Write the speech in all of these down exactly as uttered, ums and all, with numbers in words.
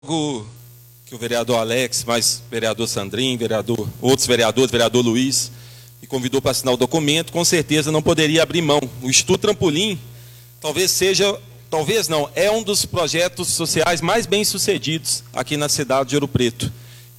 Logo que o vereador Alex, mais vereador Sandrinho, vereador, outros vereadores, vereador Luiz, me convidou para assinar o documento, com certeza não poderia abrir mão. O Instituto Trampolim talvez seja, talvez não, é um dos projetos sociais mais bem-sucedidos aqui na cidade de Ouro Preto.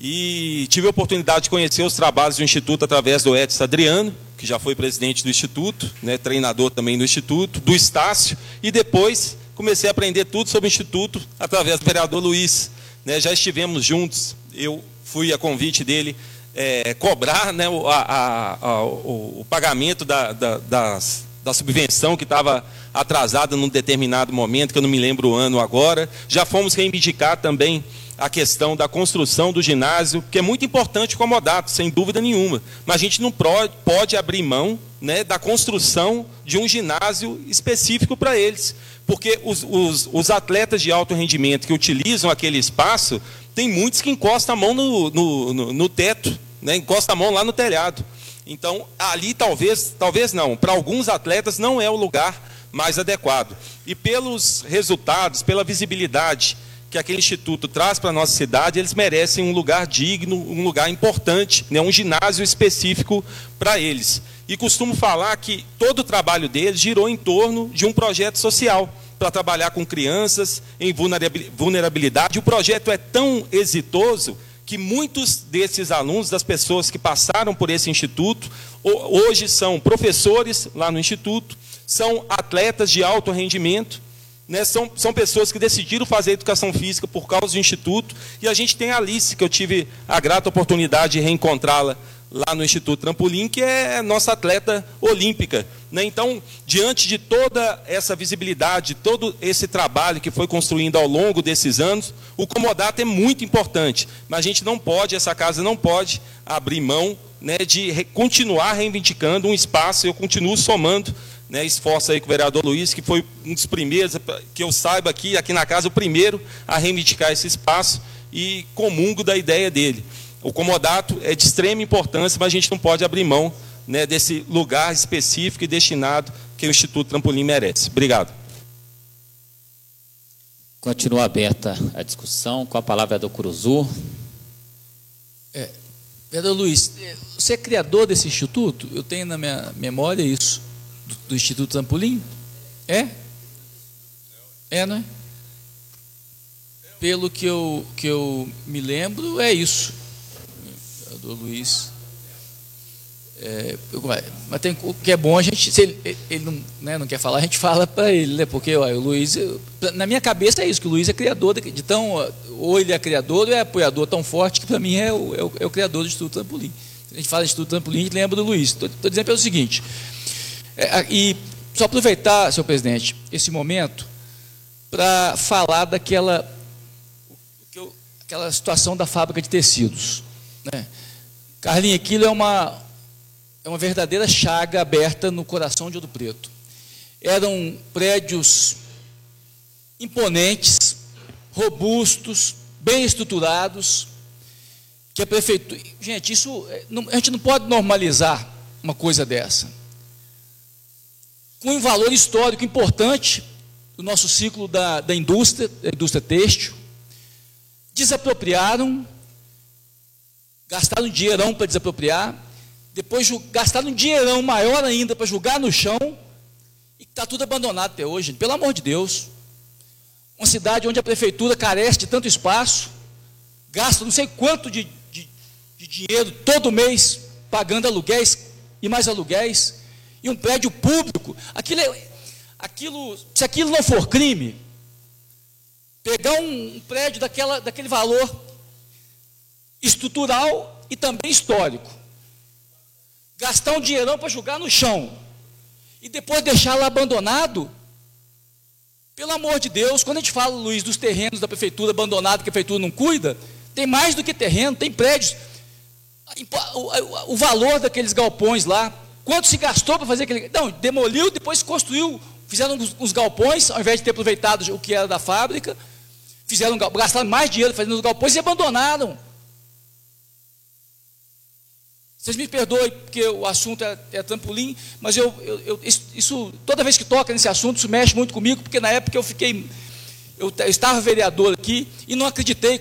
E tive a oportunidade de conhecer os trabalhos do Instituto através do Edson Adriano, que já foi presidente do Instituto, né, treinador também do Instituto, do Estácio, e depois comecei a aprender tudo sobre o Instituto através do vereador Luiz. Né, já estivemos juntos, eu fui a convite dele é, cobrar, né, a, a, a, o, o pagamento da, da, das, da subvenção que estava atrasada num determinado momento, que eu não me lembro o ano agora. Já fomos reivindicar também a questão da construção do ginásio, que é muito importante como Comodato, sem dúvida nenhuma. Mas a gente não pode abrir mão, né, da construção de um ginásio específico para eles. Porque os, os, os atletas de alto rendimento que utilizam aquele espaço, tem muitos que encostam a mão no, no, no, no teto, né, encostam a mão lá no telhado. Então, ali talvez, talvez não, para alguns atletas não é o lugar mais adequado. E pelos resultados, pela visibilidade que aquele instituto traz para a nossa cidade, eles merecem um lugar digno, um lugar importante, né, um ginásio específico para eles. E costumo falar que todo o trabalho deles girou em torno de um projeto social, para trabalhar com crianças em vulnerabilidade. O projeto é tão exitoso que muitos desses alunos, das pessoas que passaram por esse instituto, hoje são professores lá no instituto, são atletas de alto rendimento, né, são, são pessoas que decidiram fazer educação física por causa do Instituto. E a gente tem a Alice, que eu tive a grata oportunidade de reencontrá-la lá no Instituto Trampolim, que é nossa atleta olímpica. Né? Então, diante de toda essa visibilidade, todo esse trabalho que foi construindo ao longo desses anos, o Comodato é muito importante. Mas a gente não pode, essa casa não pode abrir mão, né, de re, continuar reivindicando um espaço. Eu continuo somando, né, esforço aí com o vereador Luiz, que foi um dos primeiros, que eu saiba aqui, aqui na casa, o primeiro a reivindicar esse espaço, e comungo da ideia dele. O Comodato é de extrema importância, mas a gente não pode abrir mão, né, desse lugar específico e destinado que o Instituto Trampolim merece. Obrigado. Continua aberta a discussão, com a palavra do Curuzu. É, vereador Luiz, você é criador desse instituto? Eu tenho na minha memória isso. Do, do Instituto Trampolim? É? É, não é? Pelo que eu, que eu me lembro, é isso. Vereador Luiz. É, mas tem, o que é bom, a gente, se ele, ele não, né, não quer falar, a gente fala para ele, né, porque ó, o Luiz, eu, na minha cabeça é isso, que o Luiz é criador, de, de tão, ou ele é criador, ou é apoiador tão forte, que para mim é o, é, o, é o criador do Instituto Trampolim. A gente fala de Instituto Trampolim, a gente lembra do Luiz. Estou dizendo pelo seguinte, é, e só aproveitar, senhor presidente, esse momento, para falar daquela aquela situação da fábrica de tecidos. Né? Carlinhos, aquilo é uma... é uma verdadeira chaga aberta no coração de Ouro Preto. Eram prédios imponentes, robustos, bem estruturados, que a prefeitura... Gente, isso, a gente não pode normalizar uma coisa dessa. Com um valor histórico importante do nosso ciclo da, da indústria, da indústria têxtil, desapropriaram, gastaram dinheirão para desapropriar, depois gastaram um dinheirão maior ainda para jogar no chão, e está tudo abandonado até hoje, pelo amor de Deus. Uma cidade onde a prefeitura carece de tanto espaço, gasta não sei quanto de, de, de dinheiro todo mês, pagando aluguéis e mais aluguéis, e um prédio público. Aquilo, é, aquilo, se aquilo não for crime, pegar um, um prédio daquela, daquele valor estrutural e também histórico, gastar um dinheirão para jogar no chão e depois deixar lá abandonado, pelo amor de Deus. Quando a gente fala, Luiz, dos terrenos da prefeitura abandonados, que a prefeitura não cuida, tem mais do que terreno, tem prédios. O, o, o valor daqueles galpões lá, quanto se gastou para fazer aquele... Não, demoliu, depois construiu, fizeram uns, uns galpões, ao invés de ter aproveitado o que era da fábrica, fizeram, gastaram mais dinheiro fazendo os galpões e abandonaram. Vocês me perdoem, porque o assunto é, é trampolim, mas eu, eu, eu, isso, toda vez que toca nesse assunto, isso mexe muito comigo, porque na época eu fiquei, eu estava vereador aqui e não acreditei